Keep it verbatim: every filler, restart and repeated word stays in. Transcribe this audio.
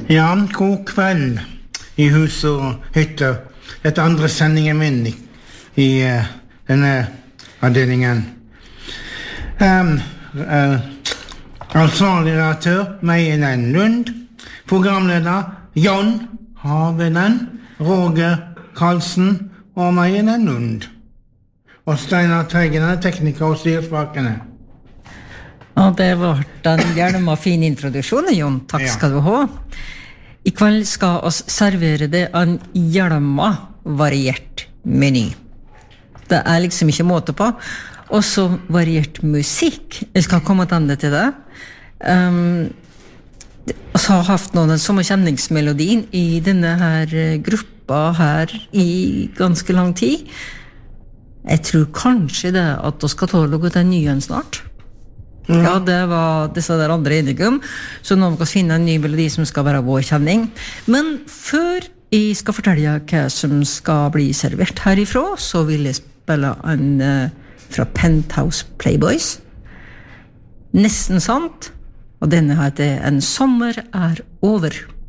Ja, god kveld i hus og hytter. Dette andre sendingen min i, i uh, denne avdelingen. Um, uh, ansvarlig redaktør, Meinen Lund. Programleder, Jon Havenen, Roger Karlsen og Meinen Lund. Og Steinar Teigen er tekniker og styrsparkene. Og det var en gjerne fin introduksjon, Jon. Takk skal du ha. I kveld skal oss servere det en hjelma variert meny. Det er liksom ikke måte på. Og så variert musikk. Jeg skal komme tilbake til det. Um, og så har jeg haft noen som kjenningsmelodien i denne her gruppa her i ganske lang tid. Jeg tror kanskje det at du skal ta noe til nyen snart. Mm. Ja, det var disse der andre enigum, så nå må vi finne en ny melodi som skal være vår kjenning. Men før jeg skal fortelle hva som skal bli servert herifra, så vil jeg spille en uh, fra Penthouse Playboys. Nesten sant, og denne heter En sommer er over.